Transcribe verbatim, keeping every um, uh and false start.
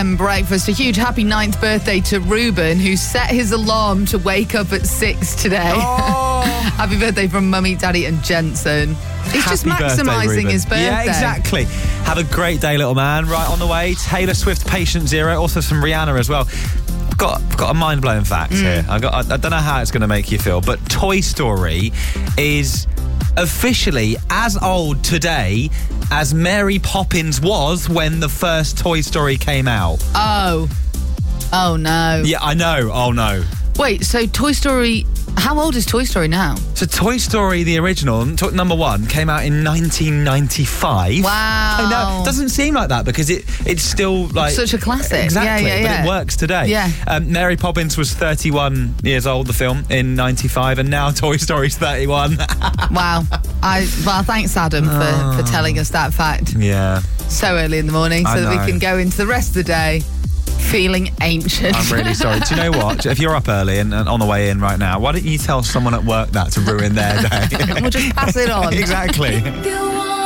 And breakfast. A huge happy ninth birthday to Ruben, who set his alarm to wake up at six today. Oh. Happy birthday from Mummy, Daddy and Jensen. He's Happy just birthday, maximising Ruben. his birthday. Yeah, exactly. Have a great day, little man. Right on the way, Taylor Swift, Patient Zero, also some Rihanna as well. I've got, I've got a mind-blowing fact mm. here. I, got, I, I don't know how it's going to make you feel, but Toy Story is officially as old today as Mary Poppins was when the first Toy Story came out. Oh. Oh, no. Yeah, I know. Oh, no. Wait, so Toy Story... How old is Toy Story now? So Toy Story, the original, number one, came out in nineteen ninety-five. Wow. I know. It doesn't seem like that because it it's still like... Such a classic. Exactly, yeah, yeah, yeah. but it works today. Yeah. Um, Mary Poppins was thirty-one years old, the film, in ninety-five, and now Toy Story's thirty-one. Wow. I Well, thanks, Adam, for, oh. for telling us that fact. Yeah. So early in the morning so I that we know. can go into the rest of the day feeling ancient. I'm really sorry. Do you know what? If you're up early and, and on the way in right now, why don't you tell someone at work that to ruin their day? We'll just pass it on. Exactly.